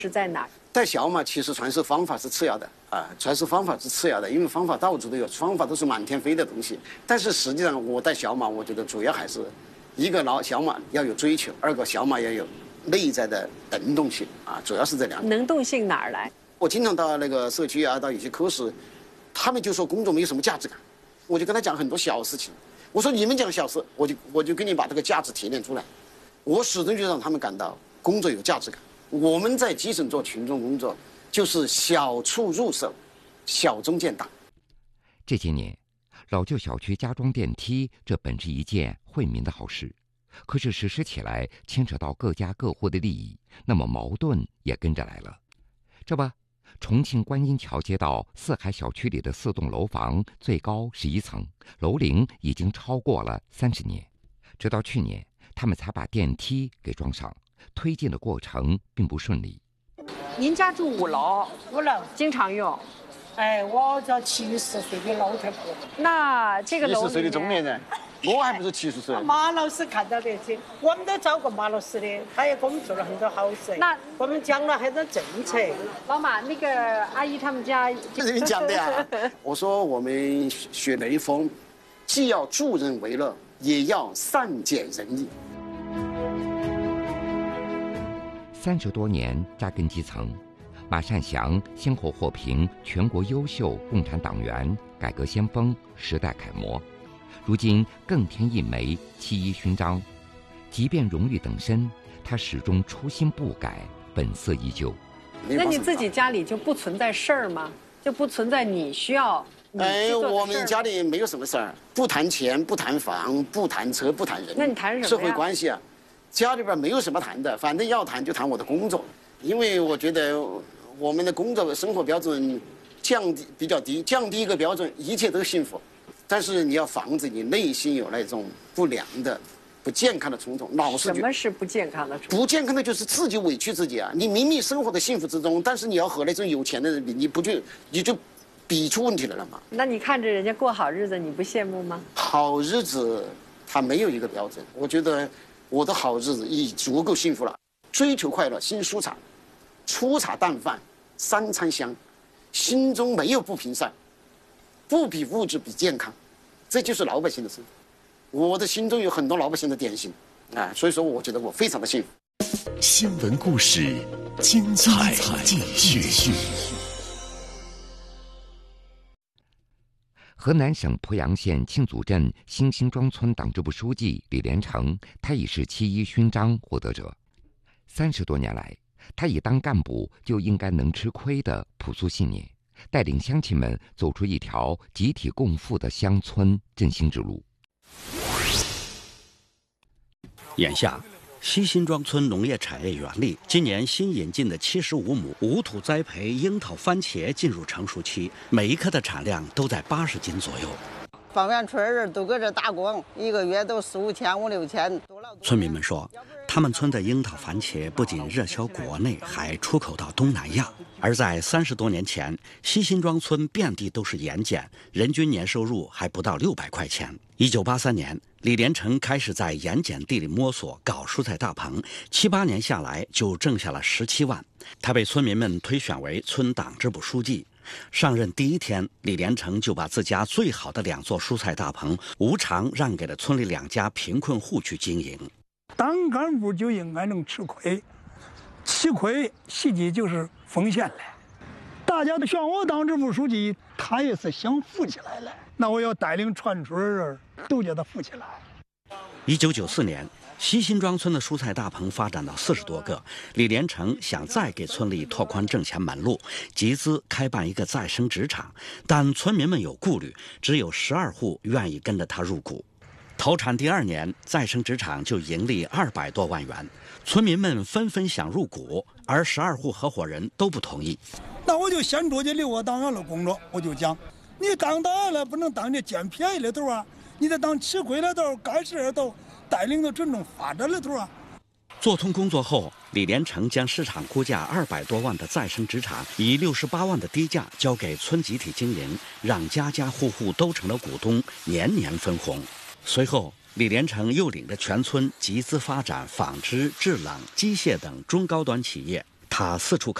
是在哪儿？ 带小马其实传授方法是次要的啊，传授方法是次要的，因为方法到处都有，方法都是满天飞的东西。但是实际上，我带小马，我觉得主要还是一个小马要有追求，二个小马要有内在的能动性啊，主要是这两个。 能动性哪儿来？ 我经常到那个社区啊，到有些科室，他们就说工作没有什么价值感，我就跟他讲很多小事情。我说你们讲小事，我就给你把这个价值提炼出来。我始终就让他们感到工作有价值感。我们在基层做群众工作，就是小处入手，小中见大。 这些年，老旧小区加装电梯，这本是一件惠民的好事，可是实施起来牵扯到各家各户的利益，那么矛盾也跟着来了。这不，重庆观音桥街道四海小区里的4栋楼房，最高11层，楼龄已经超过了30年。直到去年，他们才把电梯给装上，推进的过程并不顺利。 您家住5楼 ，5楼经常用。 哎，我叫70岁的老太婆。 那这个楼 70岁的中年人，我还不是70岁。 马老师看到的这，我们都找过马老师的，他也给我们做了很多好事。 那我们讲了很多政策。 老马，那个阿姨他们家这是你讲的呀？我说我们学雷锋，既要助人为乐，也要善解人意。 30多年扎根基层，马善祥先后获评全国优秀共产党员、改革先锋、时代楷模，如今更添一枚7·1勋章。即便荣誉等身，他始终初心不改，本色依旧。 那你自己家里就不存在事儿吗？就不存在你需要我们家里没有什么事儿，不谈钱，不谈房，不谈车，不谈人。 那你谈什么呀？ 社会关系啊，家里边没有什么谈的，反正要谈就谈我的工作，因为我觉得我们的工作生活标准比较低，降低一个标准，一切都幸福。但是你要防止你内心有那种不良的、不健康的冲动，老是。 什么是不健康的冲动？ 不健康的就是自己委屈自己啊！你明明生活在幸福之中，但是你要和那种有钱的人比，你就比出问题来了嘛。 那你看着人家过好日子，你不羡慕吗？ 好日子它没有一个标准，我觉得我的好日子已足够幸福了。追求快乐，心舒畅，粗茶淡饭3餐香，心中没有不平善，不比物质比健康，这就是老百姓的生活。我的心中有很多老百姓的典型，所以说我觉得我非常的幸福。 新闻故事，精彩继续。 河南省濮阳县庆祖镇新辛庄村党支部书记李连成，他已是7·1勋章获得者。30多年来，他以当干部就应该能吃亏的朴素信念，带领乡亲们走出一条集体共富的乡村振兴之路。 眼下，西辛庄村农业产业园里今年新引进的75亩无土栽培樱桃番茄进入成熟期，每一颗的产量都在80斤左右。 方圆村人都搁这打工，一个月都4、5千、5、6千。 村民们说，他们村的樱桃番茄不仅热销国内，还出口到东南亚。而在30多年前，西辛庄村遍地都是盐碱，人均年收入还不到600块钱。1983年，李连成开始在盐碱地里摸索搞蔬菜大棚，7、8年下来就挣下了17万。他被村民们推选为村党支部书记。上任第1天，李连成就把自家最好的2座蔬菜大棚无偿让给了村里2家贫困户去经营。 当干部就应该能吃亏，吃亏实际就是奉献了。大家都选我当支部书记，他也是想富起来了。那我要带领全村人都叫他富起来。 1994年，西辛庄村的蔬菜大棚发展到40多个，李连成想再给村里拓宽挣钱门路，集资开办一个再生纸厂，但村民们有顾虑，只有12户愿意跟着他入股。投产第2年，再生纸厂就盈利200多万元，村民们纷纷想入股，而12户合伙人都不同意。 那我就先出去留我党员的工作，我就讲，你当党员了不能当这捡便宜的头啊，你得当吃亏的头，干事的头，带领着群众发展的头啊。 做通工作后，李连成将市场估价200多万的再生纸厂以68万的低价交给村集体经营，让家家户户都成了股东，年年分红。随后，李连成又领着全村集资发展纺织、制冷、机械等中高端企业， 他四处